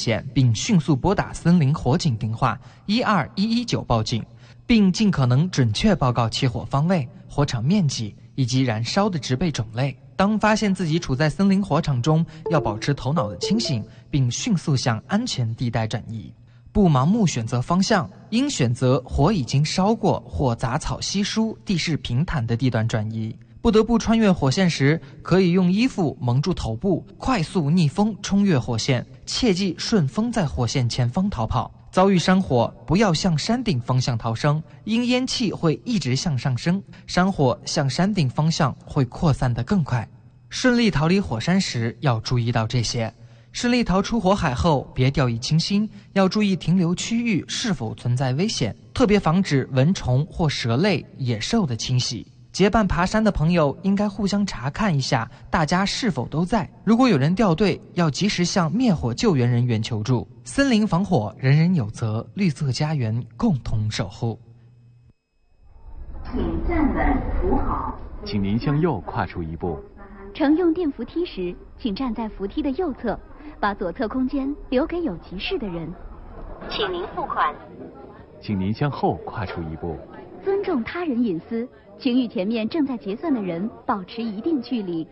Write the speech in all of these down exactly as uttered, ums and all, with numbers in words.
现，并迅速拨打森林火警电话一二一一九报警，并尽可能准确报告起火方位、火场面积以及燃烧的植被种类。当发现自己处在森林火场中，要保持头脑的清醒，并迅速向安全地带转移，不盲目选择方向，应选择火已经烧过或杂草稀疏、地势平坦的地段转移。不得不穿越火线时，可以用衣服蒙住头部，快速逆风冲越火线，切忌顺风在火线前方逃跑。遭遇山火，不要向山顶方向逃生，因烟气会一直向上升，山火向山顶方向会扩散得更快。顺利逃离火山时要注意到这些。顺利逃出火海后，别掉以轻心，要注意停留区域是否存在危险，特别防止蚊虫或蛇类、野兽的侵袭。结伴爬山的朋友应该互相查看一下大家是否都在，如果有人掉队，要及时向灭火救援人员求助。森林防火，人人有责，绿色家园共同守护。 请站稳扶好， 请您向右跨出一步。 乘用电扶梯时，请站在扶梯的右侧，把左侧空间留给有急事的人。 请您付款。 请您向后跨出一步。 尊重他人隐私，请与前面正在结算的人保持一定距离。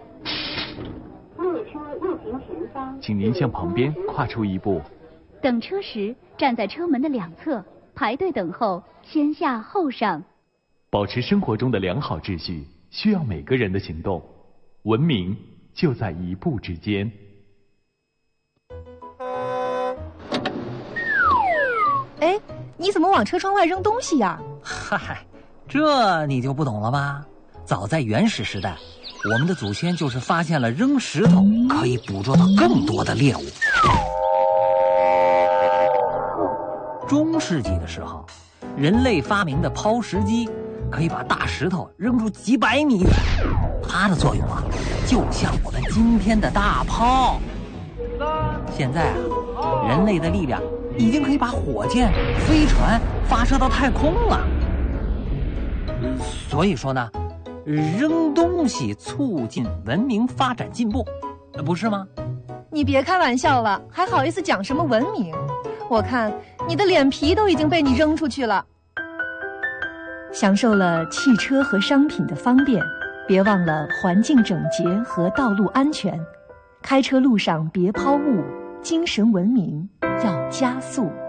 列车运行前方， 请您向旁边跨出一步。 等车时，站在车门的两侧，排队等候，先下后上。 保持生活中的良好秩序，需要每个人的行动。文明就在一步之间。 哎，你怎么往车窗外扔东西呀？ 嗨，这你就不懂了吗？早在原始时代，我们的祖先就是发现了扔石头可以捕捉到更多的猎物。中世纪的时候，人类发明的抛石机可以把大石头扔出几百米远，它的作用啊，就像我们今天的大炮。现在啊，人类的力量已经可以把火箭、飞船发射到太空了。所以说呢，扔东西促进文明发展进步，不是吗？ 你别开玩笑了，还好意思讲什么文明？我看你的脸皮都已经被你扔出去了。享受了汽车和商品的方便，别忘了环境整洁和道路安全。开车路上别抛物，精神文明要加速。